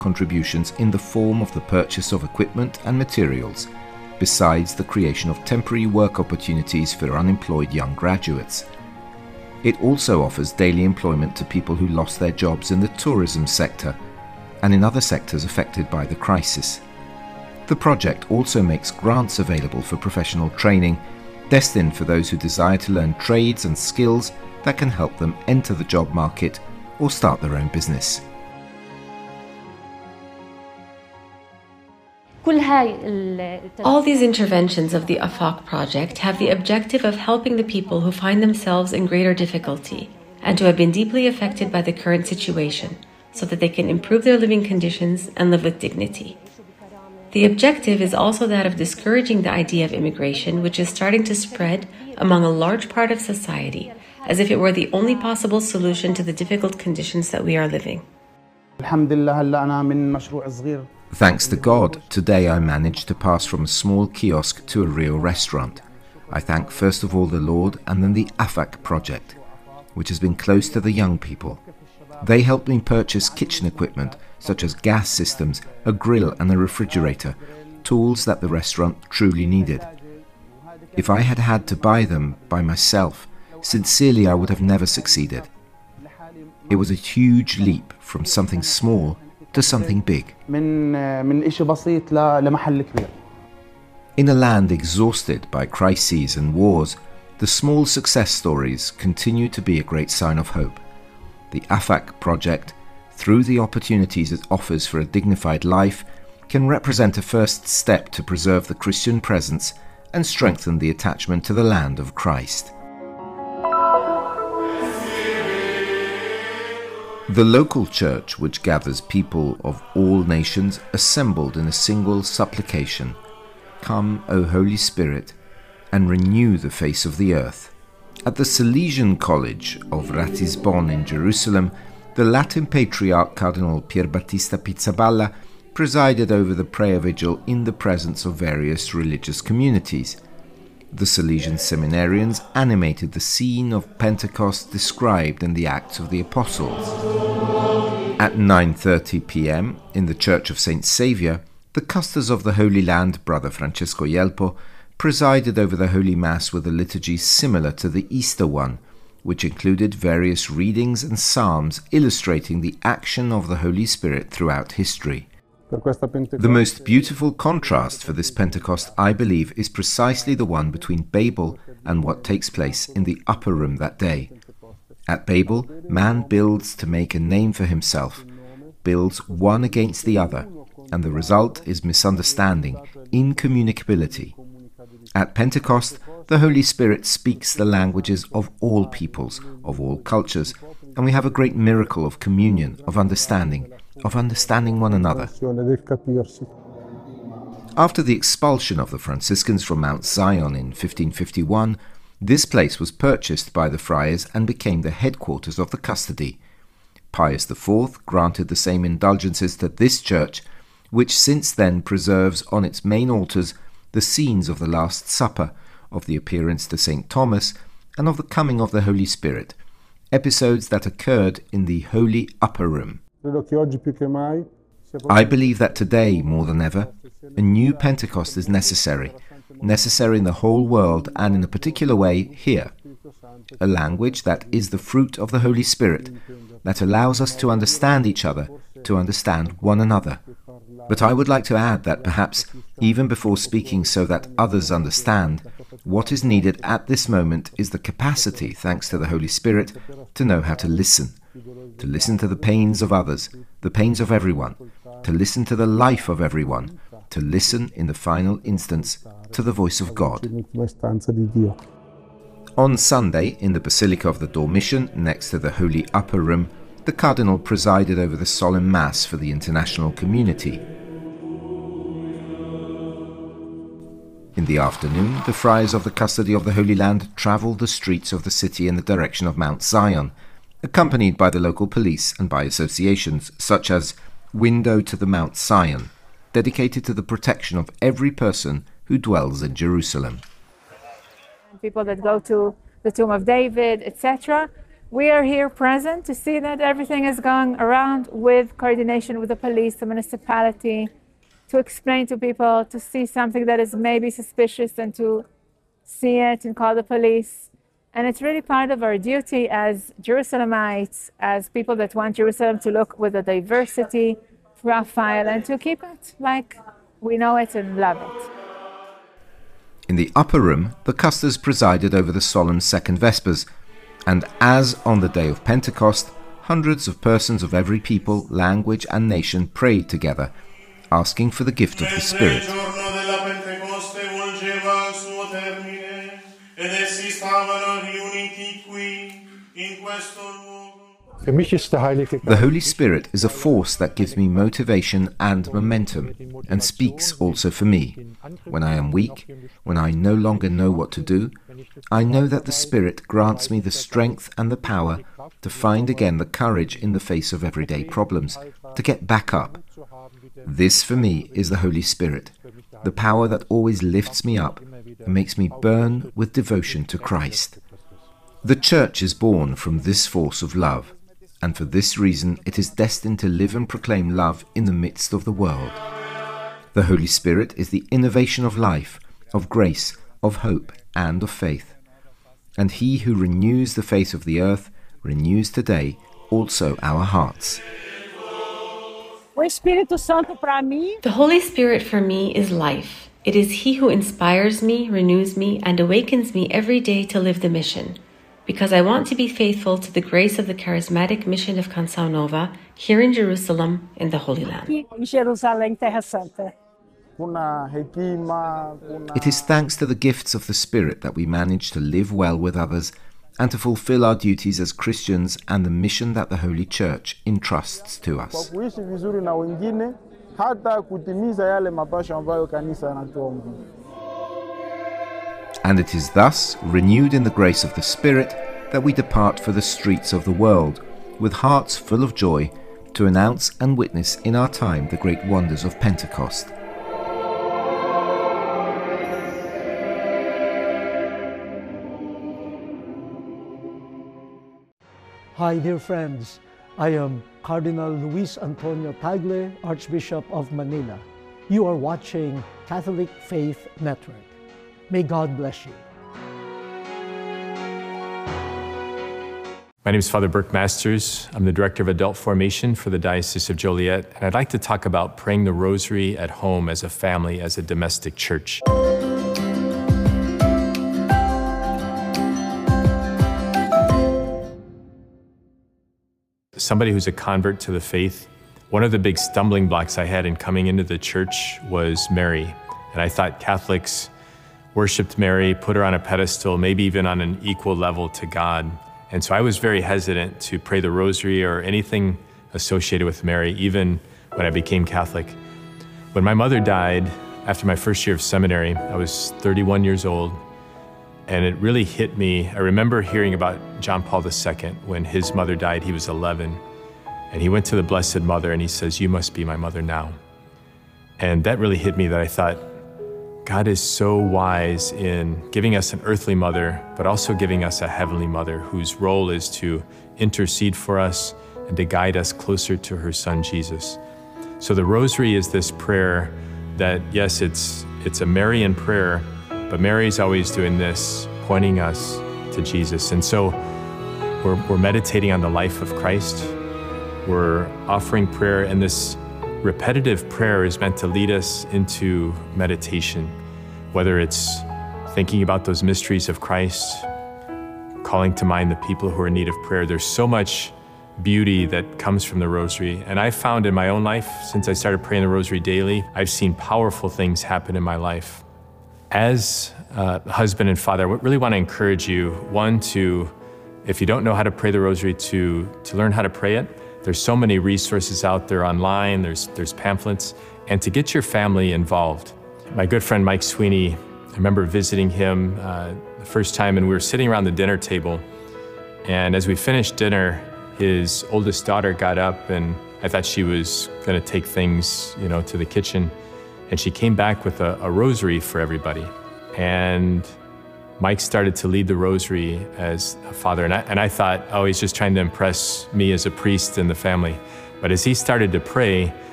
contributions in the form of the purchase of equipment and materials, besides the creation of temporary work opportunities for unemployed young graduates. It also offers daily employment to people who lost their jobs in the tourism sector and in other sectors affected by the crisis. The project also makes grants available for professional training, destined for those who desire to learn trades and skills that can help them enter the job market or start their own business. All these interventions of the Afaq project have the objective of helping the people who find themselves in greater difficulty and who have been deeply affected by the current situation, so that they can improve their living conditions and live with dignity. The objective is also that of discouraging the idea of immigration, which is starting to spread among a large part of society, as if it were the only possible solution to the difficult conditions that we are living. Thanks to God, today I managed to pass from a small kiosk to a real restaurant. I thank first of all the Lord and then the Afaq project, which has been close to the young people. They helped me purchase kitchen equipment such as gas systems, a grill and a refrigerator, tools that the restaurant truly needed. If I had had to buy them by myself, sincerely I would have never succeeded. It was a huge leap from something small to something big. In a land exhausted by crises and wars, the small success stories continue to be a great sign of hope. The Afaq project, through the opportunities it offers for a dignified life, can represent a first step to preserve the Christian presence and strengthen the attachment to the land of Christ. The local church, which gathers people of all nations, assembled in a single supplication, "Come, O Holy Spirit, and renew the face of the earth." At the Salesian College of Ratisbon in Jerusalem, the Latin Patriarch Cardinal Pierbattista Pizzaballa presided over the prayer vigil in the presence of various religious communities. The Salesian seminarians animated the scene of Pentecost described in the Acts of the Apostles. At 9:30 p.m. in the Church of St. Saviour, the Custos of the Holy Land, Brother Francesco Yelpo, presided over the Holy Mass with a liturgy similar to the Easter one, which included various readings and psalms illustrating the action of the Holy Spirit throughout history. The most beautiful contrast for this Pentecost, I believe, is precisely the one between Babel and what takes place in the upper room that day. At Babel, man builds to make a name for himself, builds one against the other, and the result is misunderstanding, incommunicability. At Pentecost, the Holy Spirit speaks the languages of all peoples, of all cultures, and we have a great miracle of communion, of understanding one another. After the expulsion of the Franciscans from Mount Zion in 1551, this place was purchased by the friars and became the headquarters of the custody. Pius IV granted the same indulgences to this church, which since then preserves on its main altars the scenes of the Last Supper, of the appearance to St. Thomas, and of the coming of the Holy Spirit, episodes that occurred in the Holy Upper Room. I believe that today, more than ever, a new Pentecost is necessary in the whole world and in a particular way here. A language that is the fruit of the Holy Spirit, that allows us to understand each other, to understand one another. But I would like to add that perhaps, even before speaking so that others understand, what is needed at this moment is the capacity, thanks to the Holy Spirit, to know how to listen to the pains of others, the pains of everyone, to listen to the life of everyone, to listen, in the final instance, to the voice of God. On Sunday, in the Basilica of the Dormition, next to the Holy Upper Room, the Cardinal presided over the solemn Mass for the international community. In the afternoon, the friars of the Custody of the Holy Land travelled the streets of the city in the direction of Mount Zion, accompanied by the local police and by associations such as Window to the Mount Zion, dedicated to the protection of every person who dwells in Jerusalem. People that go to the Tomb of David, etc. We are here present to see that everything is going around with coordination with the police, the municipality, to explain to people, to see something that is maybe suspicious and to see it and call the police. And it's really part of our duty as Jerusalemites, as people that want Jerusalem to look with a diversity profile and to keep it like we know it and love it. In the upper room, the Custers presided over the solemn second Vespers, and as on the day of Pentecost, hundreds of persons of every people, language and nation prayed together, asking for the gift of the Spirit. The Holy Spirit is a force that gives me motivation and momentum, and speaks also for me. When I am weak, when I no longer know what to do, I know that the Spirit grants me the strength and the power to find again the courage in the face of everyday problems, to get back up. This for me is the Holy Spirit, the power that always lifts me up and makes me burn with devotion to Christ. The Church is born from this force of love, and for this reason it is destined to live and proclaim love in the midst of the world. The Holy Spirit is the innovation of life, of grace, of hope, and of faith. And He who renews the face of the earth renews today also our hearts. The Holy Spirit for me is life. It is He who inspires me, renews me, and awakens me every day to live the mission, because I want to be faithful to the grace of the charismatic mission of Canção Nova here in Jerusalem, in the Holy Land. It is thanks to the gifts of the Spirit that we manage to live well with others and to fulfill our duties as Christians and the mission that the Holy Church entrusts to us. And it is thus, renewed in the grace of the Spirit, that we depart for the streets of the world, with hearts full of joy, to announce and witness in our time the great wonders of Pentecost. Hi, dear friends. I am Cardinal Luis Antonio Tagle, Archbishop of Manila. You are watching Catholic Faith Network. May God bless you. My name is Father Burke Masters. I'm the Director of Adult Formation for the Diocese of Joliet, and I'd like to talk about praying the Rosary at home as a family, as a domestic church. Somebody who's a convert to the faith, one of the big stumbling blocks I had in coming into the church was Mary. And I thought Catholics worshiped Mary, put her on a pedestal, maybe even on an equal level to God. And so I was very hesitant to pray the Rosary or anything associated with Mary, even when I became Catholic. When my mother died, after my first year of seminary, I was 31 years old, and it really hit me. I remember hearing about John Paul II. When his mother died, he was 11, and he went to the Blessed Mother and he says, "You must be my mother now." And that really hit me, that I thought, God is so wise in giving us an earthly mother, but also giving us a heavenly mother whose role is to intercede for us and to guide us closer to her Son, Jesus. So the Rosary is this prayer that, yes, it's a Marian prayer, but Mary's always doing this, pointing us to Jesus. And so we're meditating on the life of Christ. We're offering prayer, and this repetitive prayer is meant to lead us into meditation, whether it's thinking about those mysteries of Christ, calling to mind the people who are in need of prayer. There's so much beauty that comes from the Rosary. And I've found in my own life, since I started praying the Rosary daily, I've seen powerful things happen in my life. As a husband and father, I really want to encourage you, one, to, if you don't know how to pray the Rosary, to learn how to pray it. There's so many resources out there online, there's pamphlets, and to get your family involved. My good friend Mike Sweeney, I remember visiting him the first time, and we were sitting around the dinner table, and as we finished dinner, his oldest daughter got up, and I thought she was gonna take things, to the kitchen, and she came back with a rosary for everybody. And Mike started to lead the rosary as a father, and I thought, oh, he's just trying to impress me as a priest in the family. But as he started to pray,